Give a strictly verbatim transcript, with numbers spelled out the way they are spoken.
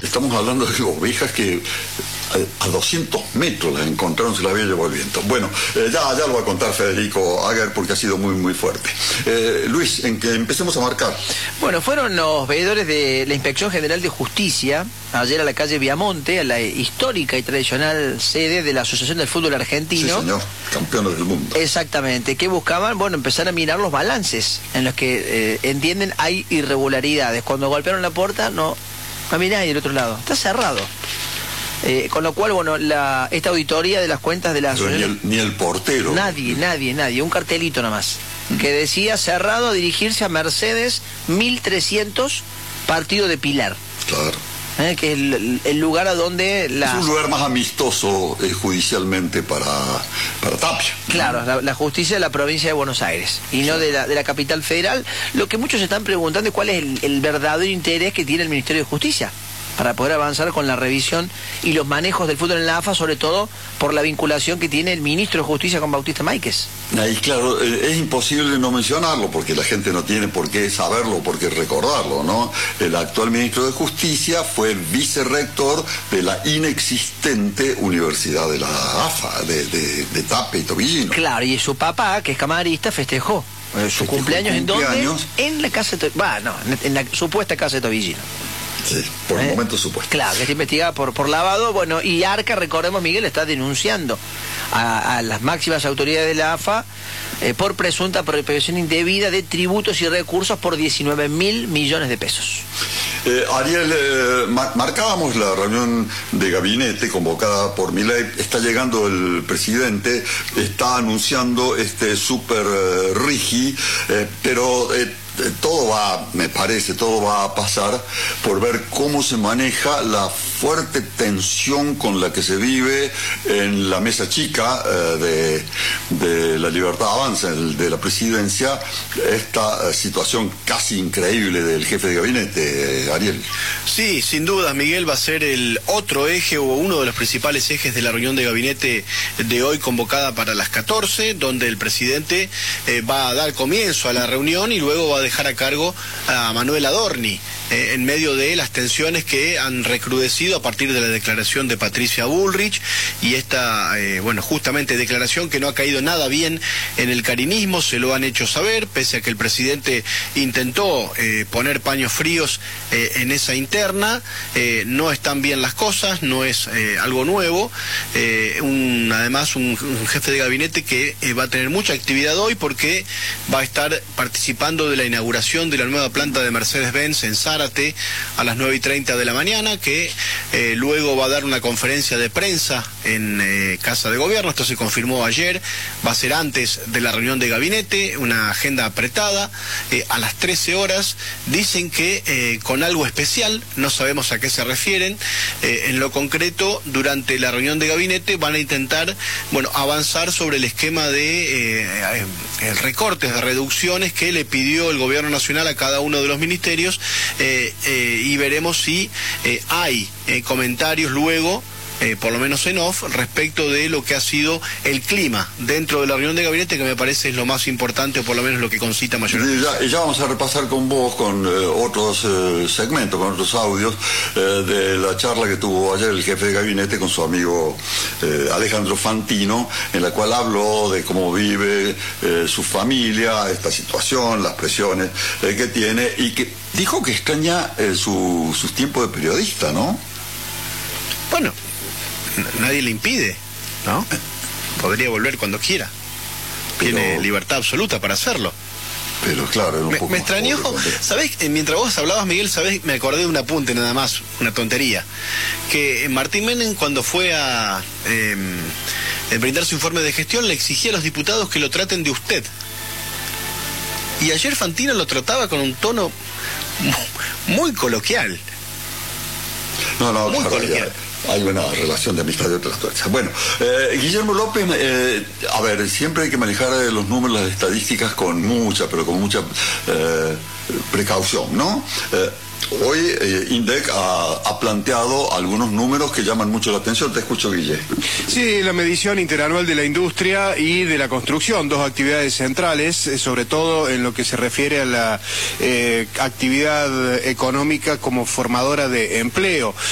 Estamos hablando de ovejas que a doscientos metros las encontraron, se las había llevado el viento. Bueno, eh, ya, ya lo va a contar Federico Aguer porque ha sido muy, muy fuerte. Eh, Luis, en que empecemos a marcar. Bueno, fueron los veedores de la Inspección General de Justicia ayer a la calle Viamonte, a la histórica y tradicional sede de la Asociación del Fútbol Argentino. Sí, señor, campeones del mundo. Exactamente, que buscaban, bueno, empezar a mirar los balances en los que eh, entienden hay irregularidades. Cuando golpearon la puerta, no, no había nadie del otro lado, está cerrado. Eh, con lo cual, bueno, la, esta auditoría de las cuentas de la Pero ni el, ni el portero. Nadie, nadie, nadie, un cartelito nomás, mm. que decía cerrado a dirigirse a Mercedes mil trescientos, partido de Pilar. Claro. Eh, que es el, el lugar a donde la... Es un lugar más amistoso eh, judicialmente para, para Tapia. Claro, la, la justicia de la provincia de Buenos Aires y no de la, de la capital federal. Lo que muchos se están preguntando es cuál es el, el verdadero interés que tiene el Ministerio de Justicia para poder avanzar con la revisión y los manejos del fútbol en la A F A, sobre todo por la vinculación que tiene el ministro de Justicia con Bautista Máiquez. Ahí, claro, es imposible no mencionarlo, porque la gente no tiene por qué saberlo, por qué recordarlo, ¿no? El actual ministro de Justicia fue vicerrector de la inexistente Universidad de la A F A, de, de, de Tape y Tobillino. Claro, y su papá, que es camarista, festejó eh, su cumpleaños, ¿en dónde? En la casa de Tobillino, bueno, en la supuesta casa de Tobillino. Sí, por el ¿Eh? momento supuesto. Claro, que está investigada por, por lavado. Bueno, y Arca, recordemos, Miguel, está denunciando a, a las máximas autoridades de la A F A eh, por presunta apropiación indebida de tributos y recursos por diecinueve mil millones de pesos. Eh, Ariel, eh, mar marcábamos la reunión de gabinete convocada por Milei. Está llegando el presidente, está anunciando este super eh, rigi, eh, pero... Eh, todo va, me parece, todo va a pasar por ver cómo se maneja la fuerte tensión con la que se vive en la mesa chica eh, de, de la Libertad Avanza, de la presidencia, esta eh, situación casi increíble del jefe de gabinete, eh, Ariel. Sí, sin duda, Miguel, va a ser el otro eje o uno de los principales ejes de la reunión de gabinete de hoy convocada para las catorce, donde el presidente eh, va a dar comienzo a la reunión y luego va a dejar a cargo a Manuel Adorni eh, en medio de las tensiones que han recrudecido a partir de la declaración de Patricia Bullrich y esta, eh, bueno, justamente declaración que no ha caído nada bien en el carinismo, se lo han hecho saber, pese a que el presidente intentó eh, poner paños fríos eh, en esa interna, eh, no están bien las cosas, no es eh, algo nuevo, eh, un, además un, un jefe de gabinete que eh, va a tener mucha actividad hoy porque va a estar participando de la inauguración de la nueva planta de Mercedes-Benz en Zárate a las nueve y treinta de la mañana, que eh, luego va a dar una conferencia de prensa en eh, Casa de Gobierno. Esto se confirmó ayer, va a ser antes de la reunión de gabinete, una agenda apretada, eh, a las trece horas, dicen que eh, con algo especial, no sabemos a qué se refieren, eh, en lo concreto, durante la reunión de gabinete van a intentar, bueno, avanzar sobre el esquema de eh, eh, recortes, de reducciones que le pidió el Gobierno Nacional a cada uno de los ministerios, eh, eh, y veremos si eh, hay eh, comentarios luego, eh, por lo menos en off, respecto de lo que ha sido el clima dentro de la reunión de gabinete, que me parece es lo más importante, o por lo menos lo que concita mayormente. Y ya, y ya vamos a repasar con vos, con eh, otros eh, segmentos, con otros audios, eh, de la charla que tuvo ayer el jefe de gabinete con su amigo eh, Alejandro Fantino, en la cual habló de cómo vive eh, su familia, esta situación, las presiones eh, que tiene, y que dijo que extraña eh, su, sus tiempos de periodista, ¿no? Bueno, nadie le impide, ¿no? Podría volver cuando quiera. Pero... Tiene libertad absoluta para hacerlo. Pero claro, era un me, poco me extrañó, ¿sabés? Mientras vos hablabas, Miguel, ¿sabés? Me acordé de un apunte nada más, una tontería. Que Martín Menem, cuando fue a eh, brindar su informe de gestión, le exigía a los diputados que lo traten de usted. Y ayer Fantino lo trataba con un tono muy coloquial. No, no, muy claro, coloquial. Ya. Hay una relación de amistad de otras cosas. Bueno, eh, Guillermo López, eh, a ver, siempre hay que manejar los números, las estadísticas con mucha, pero con mucha eh, precaución, ¿no? Eh, Hoy eh, INDEC ha, ha planteado algunos números que llaman mucho la atención. Te escucho, Guille. Sí, la medición interanual de la industria y de la construcción, dos actividades centrales, eh, sobre todo en lo que se refiere a la eh, actividad económica como formadora de empleo.